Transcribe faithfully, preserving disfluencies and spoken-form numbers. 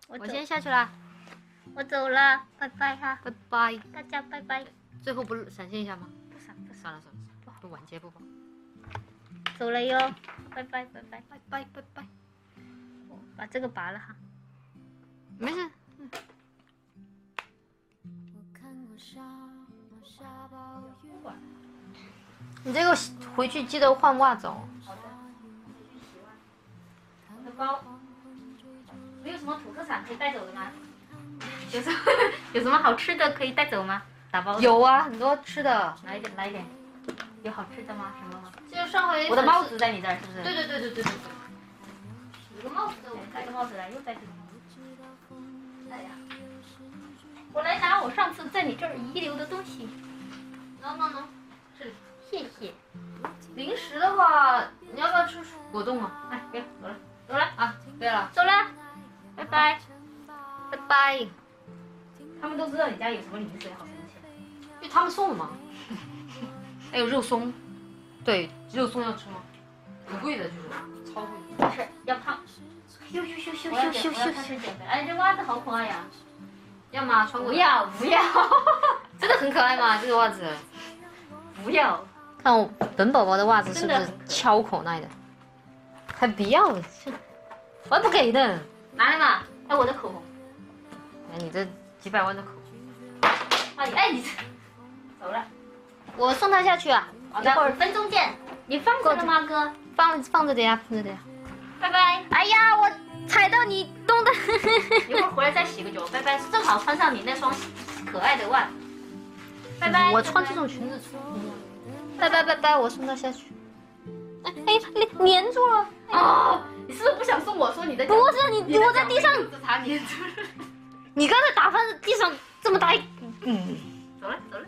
我我先下去啦， 我走了，拜拜哈， 拜拜。 大家拜拜。 最后不是闪现一下吗？ 不闪不闪， 算了算了，不好，晚节不保。 走了哟，拜拜拜拜。 拜拜拜拜。 我把这个拔了哈。 没事。嗯你这个回去记得换袜子哦。 好的。我的包，没有什么土特产可以带走的吗？有什么有什么好吃的可以带走吗？打包的有啊，很多吃的。 来一点来一点。有好吃的吗？什么吗？ 就上回我的帽子在你这儿是不是？ 对对对对对对对。 有个帽子，我戴个帽子来，又在这里。哎呀，我来拿我上次在你这儿遗留的东西。 能能能， 这里，谢谢。 零食的话，你要不要吃果冻啊？ 哎，不要，走了，走了啊，对了， 走了，拜拜， 拜拜。 他们都知道你家有什么零食好生气。 就他们送的嘛。还有肉松，对，肉松要吃吗？很贵的，就是超贵。 不是，要胖。咻咻咻咻咻咻咻咻！哎，这袜子好可爱呀！ 要吗？穿过？ 不要不要， 真的很可爱吗？这个袜子？ 不要。 看我本宝宝的袜子是不是超可爱的？还不要，我还不给的。 拿来嘛，还有我的口红。 哎，你这几百万的口红。 哎哎，你走了。 我送他下去啊。 好的，五分钟见。你放着了吗，哥？ 放放着的呀，放着的呀。 拜拜。 哎呀，我踩到你冻的。 一会儿回来再洗个脚。拜拜，正好穿上你那双可爱的袜子。拜拜。 我穿这种裙子穿。拜拜拜拜，我送他下去。哎哎，你粘住了。 哦，你是不是不想送我？说你的不是你， 你我在地上， 这茶粘住了。 你刚才打翻地上这么大一，嗯。 走了走了。